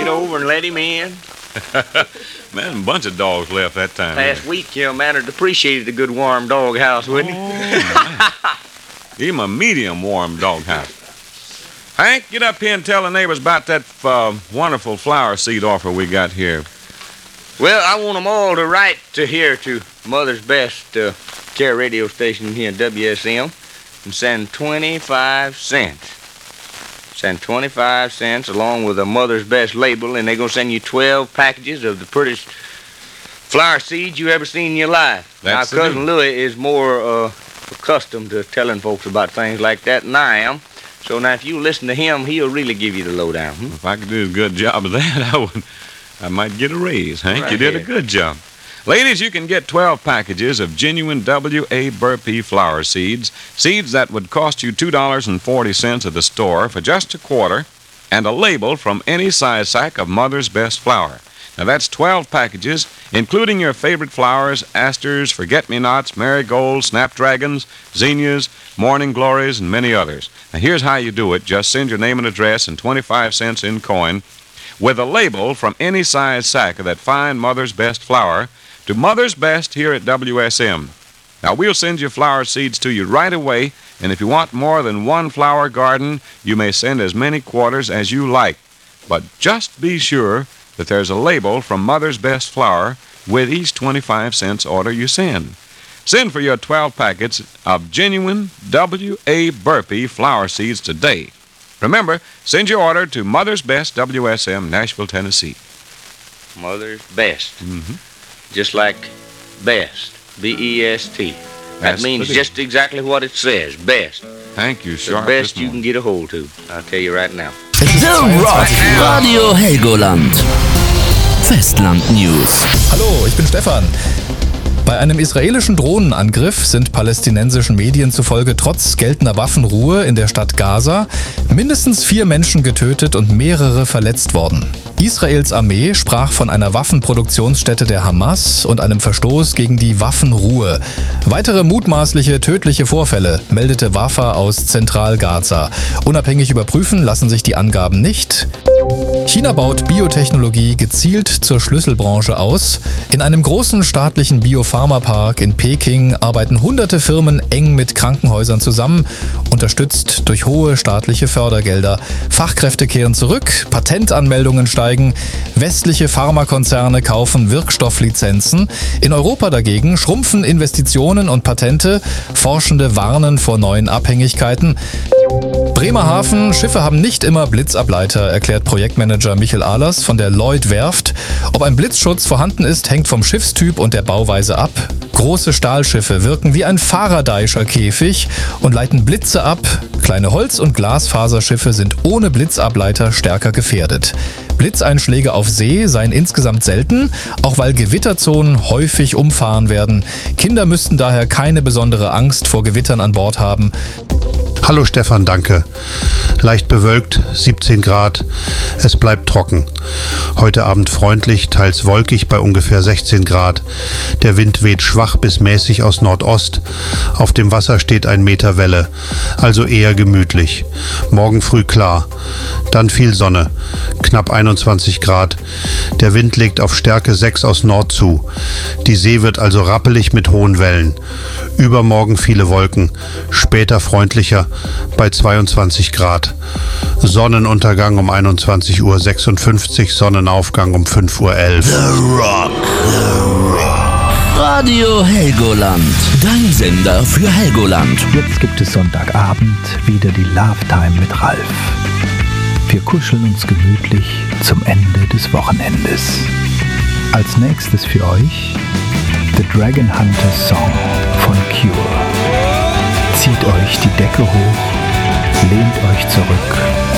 over and let him in. Man, a bunch of dogs left that time. Last week, man, I'd appreciated a good warm doghouse, wouldn't he? Give him a medium warm doghouse. Hank, get up here and tell the neighbors about that wonderful flower seed offer we got here. Well, I want them all to write to here to Mother's Best care radio station here in WSM and send 25 cents. Send 25 cents along with a Mother's Best label, and they're going to send you 12 packages of the prettiest flower seeds you ever seen in your life. That's now, Cousin Louie is more accustomed to telling folks about things like that than I am. So now if you listen to him, he'll really give you the lowdown. If I could do a good job of that, I might get a raise, Hank. Right. You did a good job. Ladies, you can get 12 packages of genuine W.A. Burpee flower seeds that would cost you $2.40 at the store for just a quarter, and a label from any size sack of Mother's Best flour. Now, that's 12 packages, including your favorite flowers, asters, forget-me-nots, marigolds, snapdragons, zinnias, morning glories, and many others. Now, here's how you do it. Just send your name and address and 25 cents in coin with a label from any size sack of that fine Mother's Best flour to Mother's Best here at WSM. Now, we'll send you flower seeds to you right away, and if you want more than one flower garden, you may send as many quarters as you like. But just be sure that there's a label from Mother's Best flour with each 25 cents order you send. Send for your 12 packets of genuine W.A. Burpee flower seeds today. Remember, send your order to Mother's Best, WSM, Nashville, Tennessee. Mother's Best. Mm-hmm. Just like best. B-E-S-T. That means just exactly what it says. Best. Thank you, sharp. The best you can get a hold to. I'll tell you right now. The Rock. Radio Helgoland. Festland News. Hallo, ich bin Stefan. Bei einem israelischen Drohnenangriff sind palästinensischen Medien zufolge trotz geltender Waffenruhe in der Stadt Gaza mindestens 4 Menschen getötet und mehrere verletzt worden. Israels Armee sprach von einer Waffenproduktionsstätte der Hamas und einem Verstoß gegen die Waffenruhe. Weitere mutmaßliche tödliche Vorfälle meldete Wafa aus Zentral-Gaza. Unabhängig überprüfen lassen sich die Angaben nicht. China baut Biotechnologie gezielt zur Schlüsselbranche aus. In einem großen staatlichen Biopharmapark in Peking arbeiten hunderte Firmen eng mit Krankenhäusern zusammen, unterstützt durch hohe staatliche Fördergelder. Fachkräfte kehren zurück, Patentanmeldungen steigen, westliche Pharmakonzerne kaufen Wirkstofflizenzen. In Europa dagegen schrumpfen Investitionen und Patente, Forschende warnen vor neuen Abhängigkeiten. Bremerhaven, Schiffe haben nicht immer Blitzableiter, erklärt Projektmanager Michael Ahlers von der Lloyd Werft. Ob ein Blitzschutz vorhanden ist, hängt vom Schiffstyp und der Bauweise ab. Große Stahlschiffe wirken wie ein Faraday'scher Käfig und leiten Blitze ab. Kleine Holz- und Glasfaserschiffe sind ohne Blitzableiter stärker gefährdet. Blitzeinschläge auf See seien insgesamt selten, auch weil Gewitterzonen häufig umfahren werden. Kinder müssten daher keine besondere Angst vor Gewittern an Bord haben. Hallo Stefan, danke. Leicht bewölkt, 17 Grad. Es bleibt trocken. Heute Abend freundlich, teils wolkig bei ungefähr 16 Grad. Der Wind weht schwach bis mäßig aus Nordost. Auf dem Wasser steht 1 Meter Welle, also eher gemütlich. Morgen früh klar. Dann viel Sonne, knapp 21 Grad. Der Wind legt auf Stärke 6 aus Nord zu. Die See wird also rappelig mit hohen Wellen. Übermorgen viele Wolken, später freundlicher bei 22 Grad. Sonnenuntergang um 21:56 Uhr, Sonnenaufgang um 5:11 Uhr. The Rock. Radio Helgoland. Dein Sender für Helgoland. Jetzt gibt es Sonntagabend wieder die Love Time mit Ralf. Wir kuscheln uns gemütlich zum Ende des Wochenendes. Als nächstes für euch The Dragon Hunter Song von Cure. Zieht euch die Decke hoch, lehnt euch zurück